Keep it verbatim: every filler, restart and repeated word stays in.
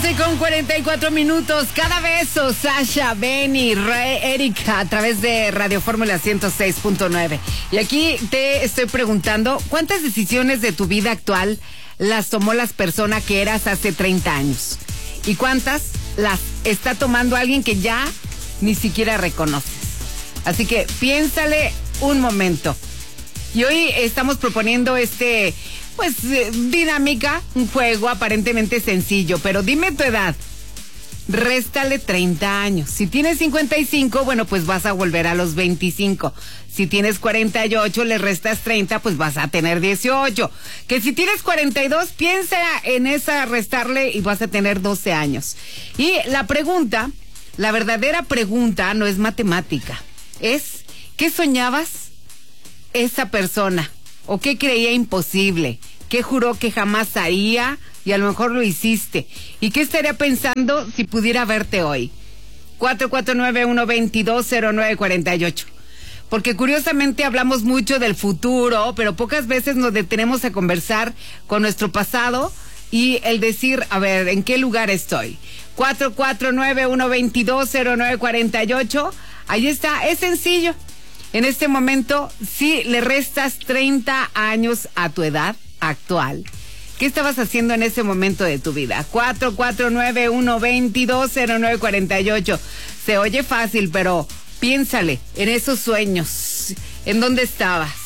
doce con cuarenta y cuatro minutos. Cada beso, Sasha, Benny, Ray, Erika, a través de Radio Fórmula ciento seis punto nueve. Y aquí te estoy preguntando, ¿cuántas decisiones de tu vida actual las tomó las personas que eras hace treinta años? ¿Y cuántas las está tomando alguien que ya ni siquiera reconoces? Así que piénsale un momento. Y hoy estamos proponiendo este... Pues eh, dinámica, un juego aparentemente sencillo, pero dime tu edad. Réstale treinta años. Si tienes cincuenta y cinco, bueno, pues vas a volver a los veinticinco. Si tienes cuarenta y ocho, le restas treinta, pues vas a tener dieciocho. Que si tienes cuarenta y dos, piensa en esa restarle y vas a tener doce años. Y la pregunta, la verdadera pregunta no es matemática. Es, ¿qué soñabas esa persona? ¿O qué creía imposible? ¿Qué juró que jamás haría? Y a lo mejor lo hiciste. ¿Y qué estaría pensando si pudiera verte hoy? cuatro cuatro nueve, uno dos dos, cero nueve cuatro ocho. Porque curiosamente hablamos mucho del futuro, pero pocas veces nos detenemos a conversar con nuestro pasado y el decir, a ver, ¿en qué lugar estoy? cuatro cuatro nueve, uno dos dos, cero nueve cuatro ocho. Ahí está, es sencillo. En este momento, si le restas treinta años a tu edad actual, ¿qué estabas haciendo en ese momento de tu vida? cuatro cuatro nueve, uno dos dos, cero nueve cuatro ocho. Se oye fácil, pero piénsale en esos sueños. ¿En dónde estabas?